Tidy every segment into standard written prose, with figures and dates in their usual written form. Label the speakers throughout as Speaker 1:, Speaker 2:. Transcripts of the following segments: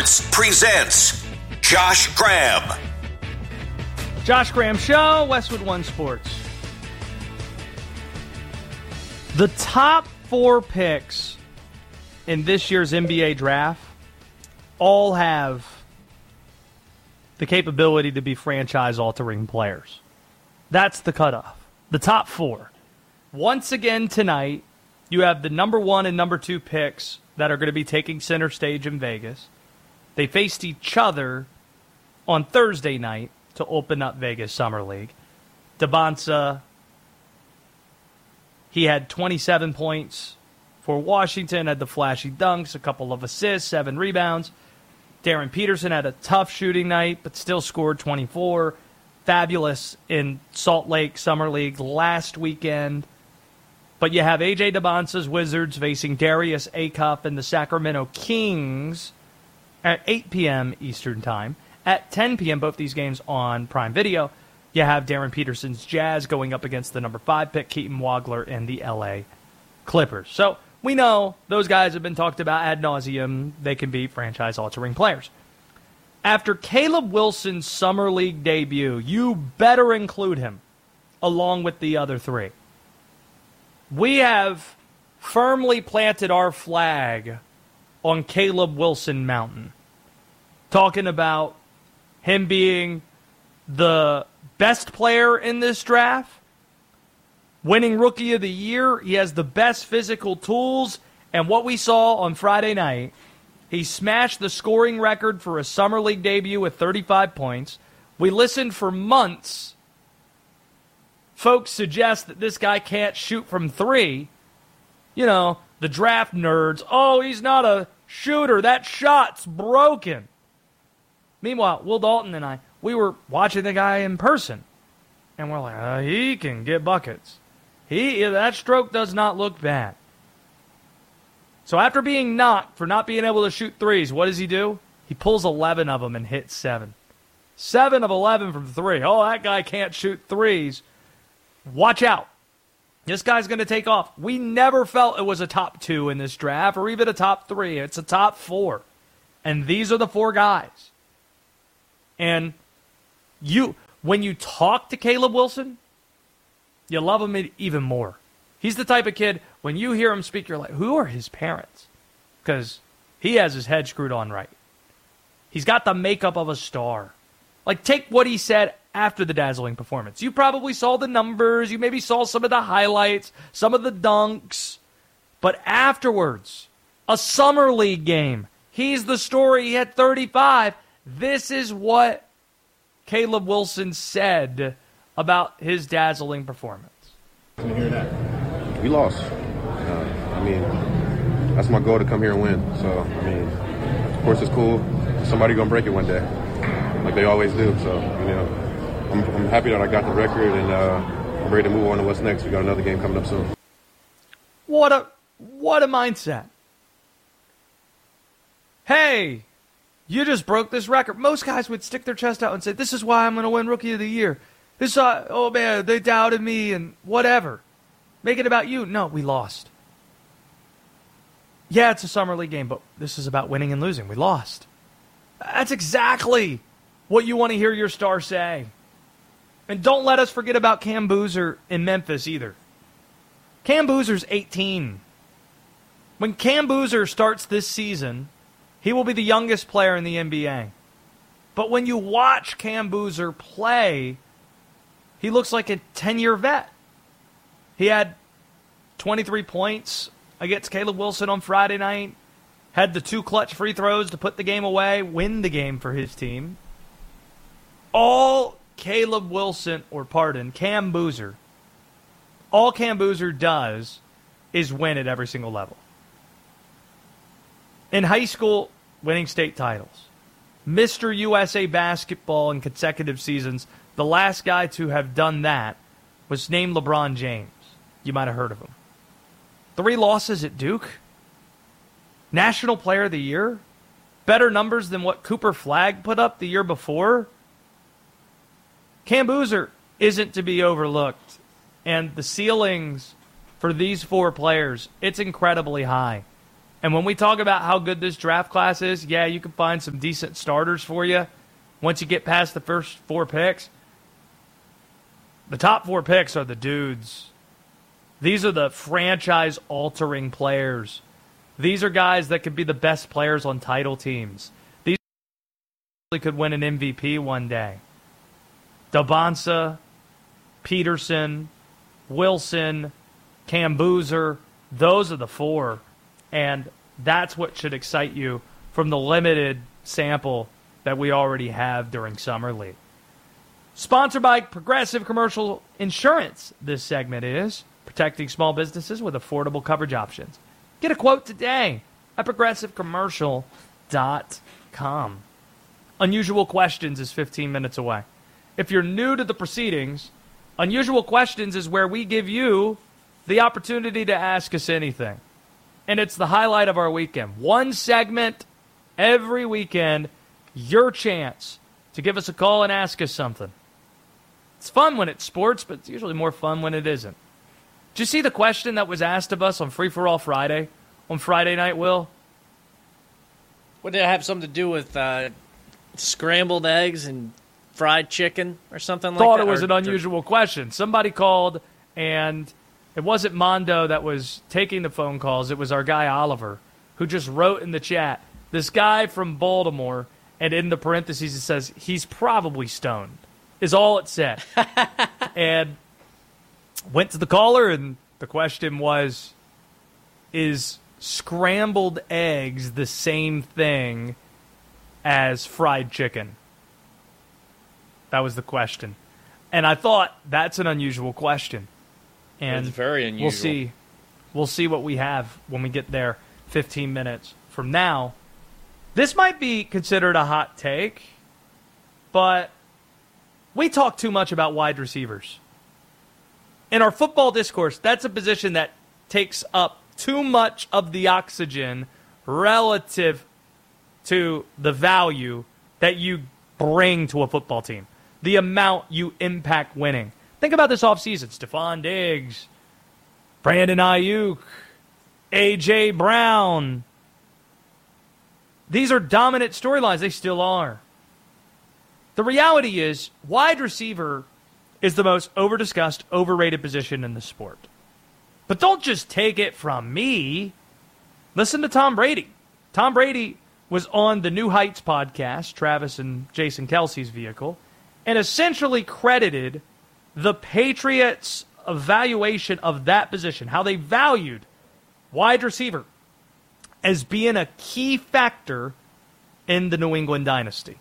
Speaker 1: Sports presents Josh Graham.
Speaker 2: Josh Graham Show, Westwood One Sports. The top 4 picks in this year's NBA draft all have the capability to be franchise-altering players. That's the cutoff. The top 4. Once again tonight, you have the number 1 and number 2 picks that are going to be taking center stage in Vegas. They faced each other on Thursday night to open up Vegas Summer League. Dembonsa, he had 27 points for Washington, had the flashy dunks, a couple of assists, 7 rebounds. Darren Peterson had a tough shooting night, but still scored 24. Fabulous in Salt Lake Summer League last weekend. But you have A.J. Dembonsa's Wizards facing Darius Acuff and the Sacramento Kings at 8 p.m. Eastern Time. At 10 p.m., both these games on Prime Video, you have Darren Peterson's Jazz going up against the number 5 pick, Keaton Wagler, and the L.A. Clippers. So we know those guys have been talked about ad nauseum. They can be franchise-altering players. After Caleb Wilson's Summer League debut, you better include him along with the other 3. We have firmly planted our flag on Caleb Wilson Mountain, talking about him being the best player in this draft, winning Rookie of the Year. He has the best physical tools, and what we saw on Friday night, he smashed the scoring record for a Summer League debut with 35 points. We listened for months. Folks suggest that this guy can't shoot from 3. You know, the draft nerds. Oh, he's not a shooter. That shot's broken. Meanwhile, Will Dalton and I, we were watching the guy in person. And we're like, he can get buckets. That stroke does not look bad. So after being knocked for not being able to shoot threes, what does he do? He pulls 11 of them and hits 7. 7 of 11 from 3. Oh, that guy can't shoot threes. Watch out. This guy's going to take off. We never felt it was a top 2 in this draft or even a top 3. It's a top 4. And these are the 4 guys. And when you talk to Caleb Wilson, you love him even more. He's the type of kid, when you hear him speak, you're like, who are his parents? Because he has his head screwed on right. He's got the makeup of a star. Like, take what he said after the dazzling performance. You probably saw the numbers. You maybe saw some of the highlights, some of the dunks. But afterwards, a Summer League game. He's the story. He had 35. This is what Caleb Wilson said about his dazzling performance.
Speaker 3: Can you hear that? We lost. That's my goal, to come here and win. So, of course it's cool. Somebody's going to break it one day, like they always do. So, I'm happy that I got the record, and I'm ready to move on to what's next. We got another game coming up soon.
Speaker 2: What a mindset. Hey, you just broke this record. Most guys would stick their chest out and say, this is why I'm going to win Rookie of the Year. Oh man, they doubted me and whatever. Make it about you. No, we lost. Yeah, it's a Summer League game, but this is about winning and losing. We lost. That's exactly what you want to hear your star say. And don't let us forget about Cam Boozer in Memphis either. Cam Boozer's 18. When Cam Boozer starts this season, he will be the youngest player in the NBA. But when you watch Cam Boozer play, he looks like a 10-year vet. He had 23 points against Caleb Wilson on Friday night. Had the 2 clutch free throws to put the game away, win the game for his team. All Cam Boozer, all Cam Boozer does is win at every single level. In high school, winning state titles. Mr. USA basketball in consecutive seasons. The last guy to have done that was named LeBron James. You might have heard of him. 3 losses at Duke. National Player of the Year. Better numbers than what Cooper Flagg put up the year before. Cam Boozer isn't to be overlooked. And the ceilings for these 4 players, it's incredibly high. And when we talk about how good this draft class is, yeah, you can find some decent starters for you once you get past the first 4 picks. The top 4 picks are the dudes. These are the franchise-altering players. These are guys that could be the best players on title teams. These could win an MVP one day. Dabonsa, Peterson, Wilson, Cam Boozer, those are the 4. And that's what should excite you from the limited sample that we already have during Summer League. Sponsored by Progressive Commercial Insurance, this segment is protecting small businesses with affordable coverage options. Get a quote today at progressivecommercial.com. Unusual Questions is 15 minutes away. If you're new to the proceedings, Unusual Questions is where we give you the opportunity to ask us anything. And it's the highlight of our weekend. One segment every weekend, your chance to give us a call and ask us something. It's fun when it's sports, but it's usually more fun when it isn't. Did you see the question that was asked of us on Free For All Friday, on Friday night, Will?
Speaker 4: What did it have something to do with scrambled eggs and fried chicken or something like that?
Speaker 2: Thought it was an unusual question. Somebody called, and it wasn't Mondo that was taking the phone calls. It was our guy Oliver, who just wrote in the chat, this guy from Baltimore, and in the parentheses it says, he's probably stoned, is all it said. And went to the caller, and the question was, is scrambled eggs the same thing as fried chicken? That was the question. And I thought, that's an unusual question. And
Speaker 4: it's very unusual.
Speaker 2: We'll see what we have when we get there 15 minutes from now. This might be considered a hot take, but we talk too much about wide receivers. In our football discourse, that's a position that takes up too much of the oxygen relative to the value that you bring to a football team, the amount you impact winning. Think about this offseason. Stephon Diggs, Brandon Ayuk, A.J. Brown. These are dominant storylines. They still are. The reality is, wide receiver is the most over-discussed, overrated position in the sport. But don't just take it from me. Listen to Tom Brady. Tom Brady was on the New Heights podcast, Travis and Jason Kelsey's vehicle, and essentially credited the Patriots' evaluation of that position, how they valued wide receiver, as being a key factor in the New England dynasty.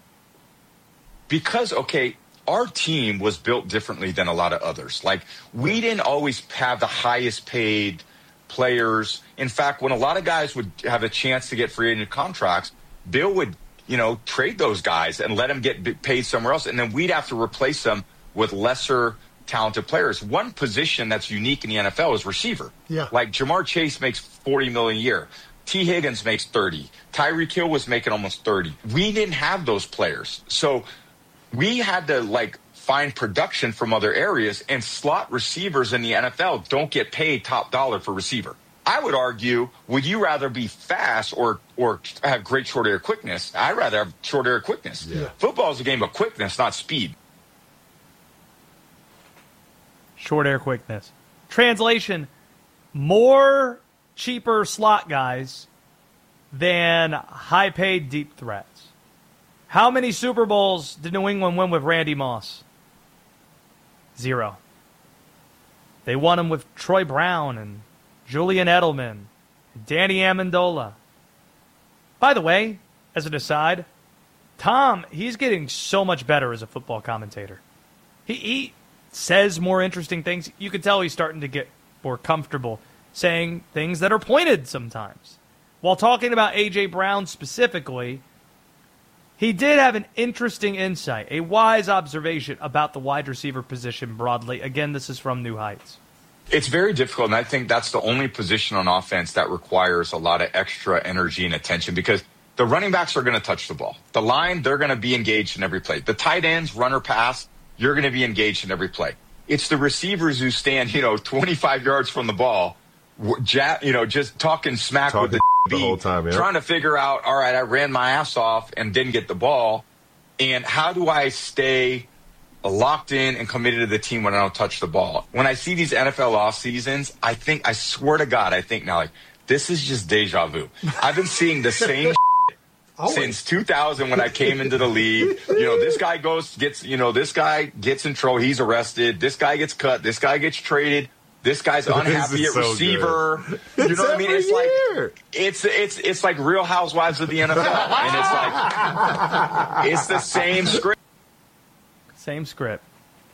Speaker 5: Because, okay, our team was built differently than a lot of others. Like, we didn't always have the highest paid players. In fact, when a lot of guys would have a chance to get free agent contracts, Bill would, trade those guys and let them get paid somewhere else. And then we'd have to replace them with lesser talented players. One position that's unique in the NFL is receiver.
Speaker 6: Yeah.
Speaker 5: Like Jamar Chase makes $40 million a year. T. Higgins makes 30. Tyreek Hill was making almost 30. We didn't have those players. So we had to find production from other areas, and slot receivers in the NFL don't get paid top dollar for receiver. I would argue, would you rather be fast or have great short area quickness? I'd rather have short area quickness.
Speaker 6: Yeah.
Speaker 5: Football is a game of quickness, not speed.
Speaker 2: Short air quickness. Translation, more cheaper slot guys than high-paid deep threats. How many Super Bowls did New England win with Randy Moss? 0. They won them with Troy Brown and Julian Edelman, and Danny Amendola. By the way, as an aside, Tom, he's getting so much better as a football commentator. He says more interesting things. You can tell he's starting to get more comfortable saying things that are pointed sometimes. While talking about A.J. Brown specifically, he did have an interesting insight, a wise observation about the wide receiver position broadly. Again, this is from New Heights.
Speaker 5: It's very difficult, and I think that's the only position on offense that requires a lot of extra energy and attention, because the running backs are going to touch the ball. The line, they're going to be engaged in every play. The tight ends, run or pass, you're going to be engaged in every play. It's the receivers who stand, 25 yards from the ball, just talking smack with the be
Speaker 6: whole time, yeah.
Speaker 5: trying to figure out, all right, I ran my ass off and didn't get the ball. And how do I stay locked in and committed to the team when I don't touch the ball? When I see these NFL off seasons, I swear to God, I think now, like, this is just deja vu. I've been seeing the same since 2000 when I came into the league. This guy this guy gets in trouble. He's arrested. This guy gets cut. This guy gets traded. This guy's unhappy at receiver.
Speaker 6: Good.
Speaker 5: You know what I mean? It's like Real Housewives of the NFL. And it's like, it's the same script.
Speaker 2: Same script.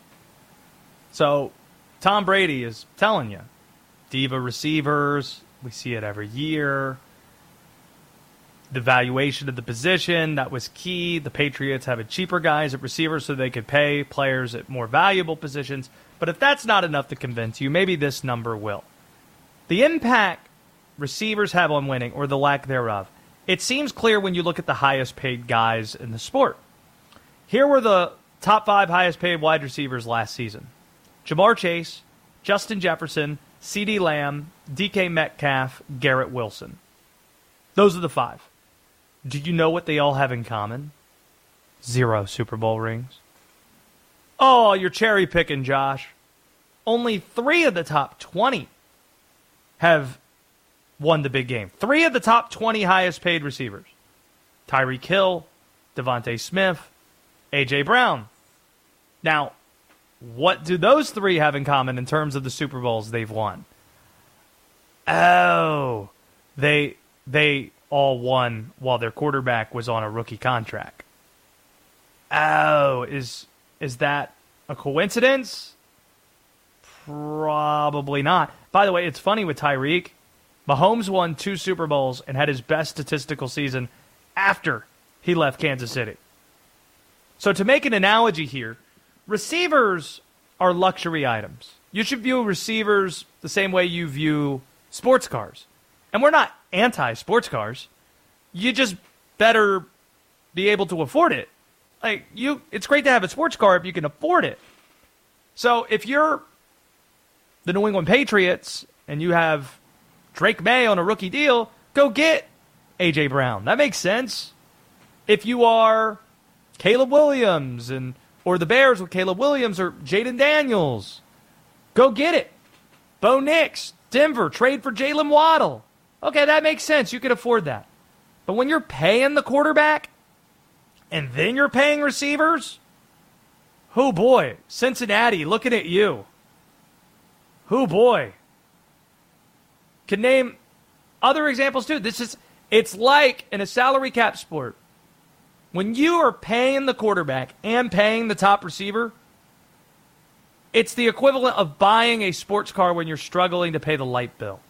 Speaker 2: So Tom Brady is telling you, diva receivers, we see it every year. The valuation of the position, that was key. The Patriots have cheaper guys at receivers so they could pay players at more valuable positions. But if that's not enough to convince you, maybe this number will. The impact receivers have on winning, or the lack thereof, it seems clear when you look at the highest paid guys in the sport. Here were the top 5 highest paid wide receivers last season: Ja'Marr Chase, Justin Jefferson, CeeDee Lamb, DK Metcalf, Garrett Wilson. Those are the 5. Do you know what they all have in common? 0 Super Bowl rings. Oh, you're cherry picking, Josh. Only 3 of the top 20 have won the big game. 3 of the top 20 highest paid receivers: Tyreek Hill, Devontae Smith, A.J. Brown. Now, what do those 3 have in common in terms of the Super Bowls they've won? Oh, they all won while their quarterback was on a rookie contract. Oh, is that a coincidence? Probably not. By the way, it's funny with Tyreek. Mahomes won 2 Super Bowls and had his best statistical season after he left Kansas City. So to make an analogy here, receivers are luxury items. You should view receivers the same way you view sports cars. And we're not anti-sports cars. You just better be able to afford it. It's great to have a sports car if you can afford it. So if you're the New England Patriots and you have Drake May on a rookie deal, go get A.J. Brown. That makes sense. If you are Caleb Williams or the Bears with Caleb Williams or Jaden Daniels, go get it. Bo Nix, Denver, trade for Jalen Waddle. Okay, that makes sense. You can afford that. But when you're paying the quarterback and then you're paying receivers, oh boy, Cincinnati, looking at you. Oh boy. Can name other examples too. It's like in a salary cap sport. When you are paying the quarterback and paying the top receiver, it's the equivalent of buying a sports car when you're struggling to pay the light bill.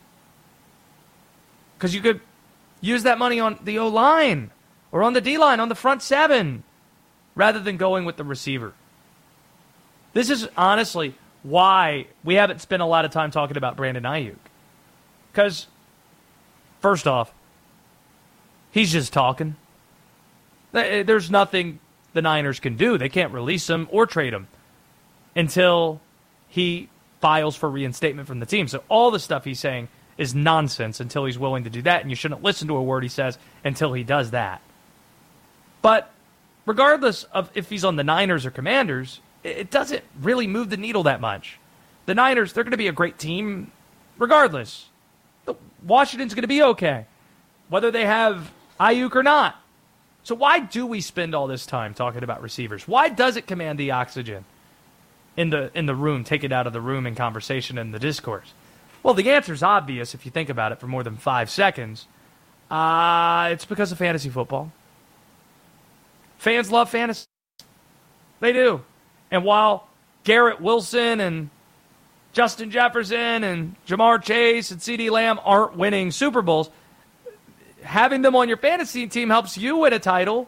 Speaker 2: Because you could use that money on the O-line or on the D-line, on the front 7, rather than going with the receiver. This is honestly why we haven't spent a lot of time talking about Brandon Ayuk. Because, first off, he's just talking. There's nothing the Niners can do. They can't release him or trade him until he files for reinstatement from the team. So all the stuff he's saying is nonsense until he's willing to do that, and you shouldn't listen to a word he says until he does that. But regardless of if he's on the Niners or Commanders, it doesn't really move the needle that much. The Niners, they're going to be a great team regardless. Washington's going to be okay, whether they have Ayuk or not. So why do we spend all this time talking about receivers? Why does it command the oxygen in the room, take it out of the room in conversation and the discourse? Well, the answer's obvious if you think about it for more than 5 seconds. It's because of fantasy football. Fans love fantasy. They do. And while Garrett Wilson and Justin Jefferson and Ja'Marr Chase and CeeDee Lamb aren't winning Super Bowls, having them on your fantasy team helps you win a title.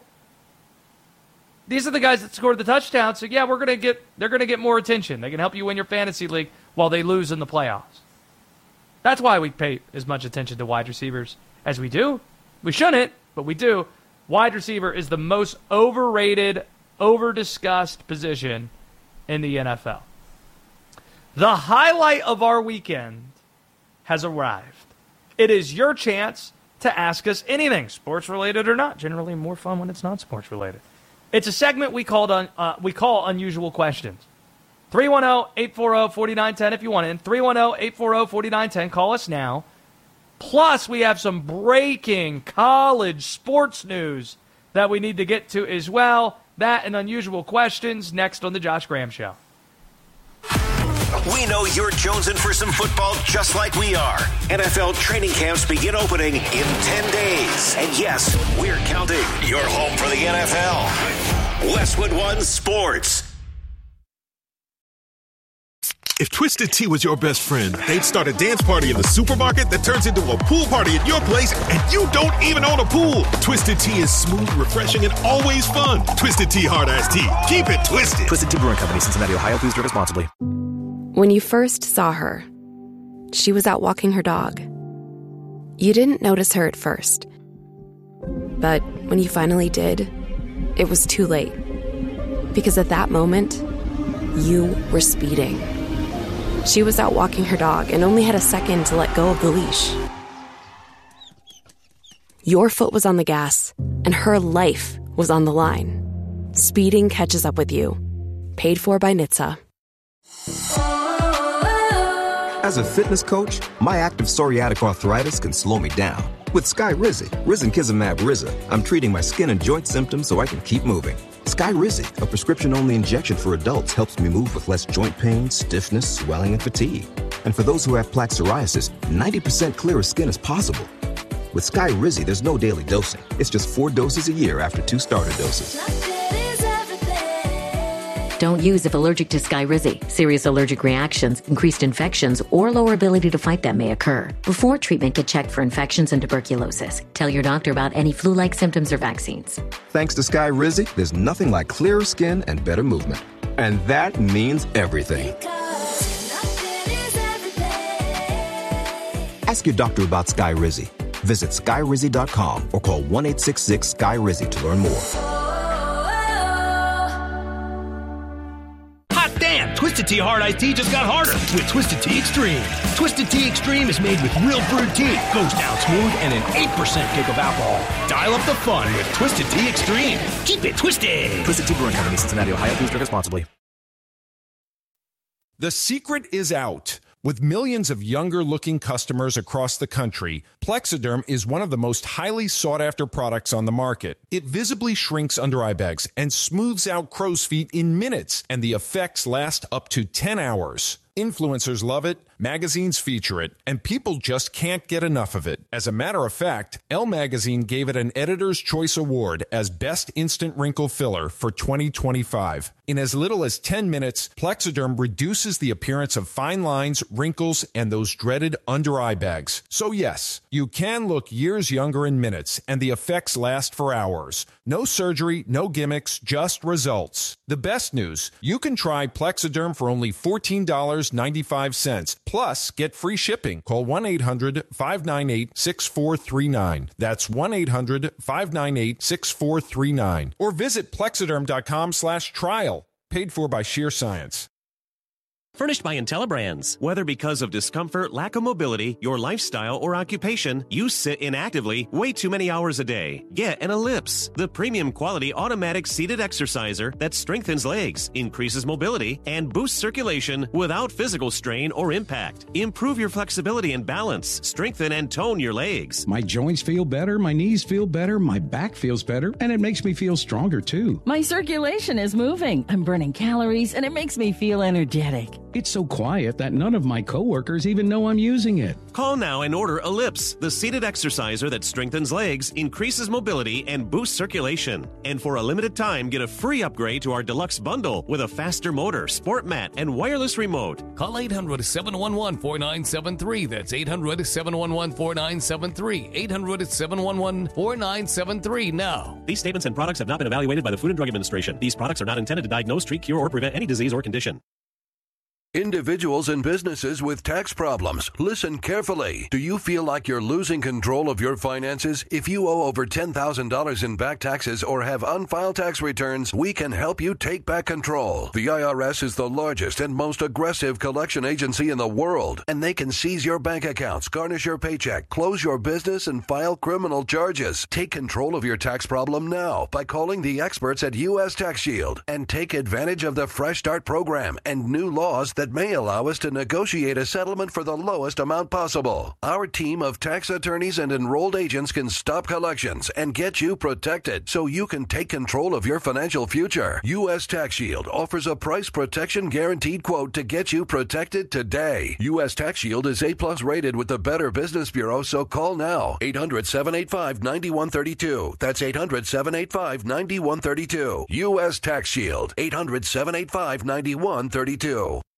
Speaker 2: These are the guys that scored the touchdown, so yeah, they're going to get more attention. They can help you win your fantasy league while they lose in the playoffs. That's why we pay as much attention to wide receivers as we do. We shouldn't, but we do. Wide receiver is the most overrated, over-discussed position in the NFL. The highlight of our weekend has arrived. It is your chance to ask us anything, sports-related or not. Generally more fun when it's not sports-related. It's a segment we call Unusual Questions. 310-840-4910 if you want in. 310-840-4910. Call us now. Plus, we have some breaking college sports news that we need to get to as well. That and Unusual Questions next on The Josh Graham Show.
Speaker 1: We know you're jonesing for some football just like we are. NFL training camps begin opening in 10 days. And yes, we're counting. You're home for the NFL. Westwood One Sports.
Speaker 6: If Twisted Tea was your best friend, they'd start a dance party in the supermarket that turns into a pool party at your place, and you don't even own a pool. Twisted Tea is smooth, refreshing, and always fun. Twisted Tea Hard Iced Tea. Keep it twisted.
Speaker 7: Twisted Tea Brewing Company, Cincinnati, Ohio. Please drink responsibly.
Speaker 8: When you first saw her, she was out walking her dog. You didn't notice her at first. But when you finally did, it was too late. Because at that moment, you were speeding. She was out walking her dog and only had a second to let go of the leash. Your foot was on the gas, and her life was on the line. Speeding catches up with you. Paid for by NHTSA.
Speaker 7: As a fitness coach, my active psoriatic arthritis can slow me down. With Skyrizi, risankizumab Riza, I'm treating my skin and joint symptoms so I can keep moving. Skyrizi, a prescription-only injection for adults, helps me move with less joint pain, stiffness, swelling, and fatigue. And for those who have plaque psoriasis, 90% clearer skin is possible. With Skyrizi, there's no daily dosing. It's just 4 doses a year after 2 starter doses.
Speaker 9: Don't use if allergic to Skyrizi. Serious allergic reactions, increased infections, or lower ability to fight them may occur. Before treatment, get checked for infections and tuberculosis. Tell your doctor about any flu-like symptoms or vaccines.
Speaker 7: Thanks to Skyrizi, there's nothing like clearer skin and better movement. And that means everything. Ask your doctor about Skyrizi. Visit Skyrizi.com or call 1-866-SKY-RIZI to learn more.
Speaker 10: Damn, Twisted Tea Hard Iced Tea just got harder with Twisted Tea Extreme. Twisted Tea Extreme is made with real brewed tea, goes down smooth, and an 8% kick of alcohol. Dial up the fun with Twisted Tea Extreme. Keep it twisted.
Speaker 7: Twisted Tea Brewing Company, Cincinnati, Ohio. Please drink responsibly.
Speaker 11: The secret is out. With millions of younger-looking customers across the country, Plexiderm is one of the most highly sought-after products on the market. It visibly shrinks under-eye bags and smooths out crow's feet in minutes, and the effects last up to 10 hours. Influencers love it, magazines feature it, and people just can't get enough of it. As a matter of fact, Elle Magazine gave it an Editor's Choice Award as Best Instant Wrinkle Filler for 2025. In as little as 10 minutes, Plexiderm reduces the appearance of fine lines, wrinkles, and those dreaded under-eye bags. So yes, you can look years younger in minutes, and the effects last for hours. No surgery, no gimmicks, just results. The best news, you can try Plexiderm for only $14.95. Plus, get free shipping. Call 1-800-598-6439. That's 1-800-598-6439. Or visit Plexiderm.com/trial. Paid for by Sheer Science.
Speaker 12: Furnished by IntelliBrands. Whether because of discomfort, lack of mobility, your lifestyle, or occupation, you sit inactively way too many hours a day. Get an Ellipse, the premium quality automatic seated exerciser that strengthens legs, increases mobility, and boosts circulation without physical strain or impact. Improve your flexibility and balance. Strengthen and tone your legs.
Speaker 13: My joints feel better, my knees feel better, my back feels better, and it makes me feel stronger too.
Speaker 14: My circulation is moving. I'm burning calories, and it makes me feel energetic.
Speaker 13: It's so quiet that none of my coworkers even know I'm using it.
Speaker 12: Call now and order Ellipse, the seated exerciser that strengthens legs, increases mobility, and boosts circulation. And for a limited time, get a free upgrade to our deluxe bundle with a faster motor, sport mat, and wireless remote.
Speaker 15: Call 800-711-4973. That's 800-711-4973. 800-711-4973 now.
Speaker 12: These statements and products have not been evaluated by the Food and Drug Administration. These products are not intended to diagnose, treat, cure, or prevent any disease or condition.
Speaker 15: Individuals and businesses with tax problems, listen carefully. Do you feel like you're losing control of your finances? If you owe over $10,000 in back taxes or have unfiled tax returns, we can help you take back control. The IRS is the largest and most aggressive collection agency in the world, and they can seize your bank accounts, garnish your paycheck, close your business, and file criminal charges. Take control of your tax problem now by calling the experts at U.S. Tax Shield and take advantage of the Fresh Start program and new laws that may allow us to negotiate a settlement for the lowest amount possible. Our team of tax attorneys and enrolled agents can stop collections and get you protected so you can take control of your financial future. U.S. Tax Shield offers a price protection guaranteed quote to get you protected today. U.S. Tax Shield is A+ rated with the Better Business Bureau, so call now. 800-785-9132. That's 800-785-9132. U.S. Tax Shield. 800-785-9132.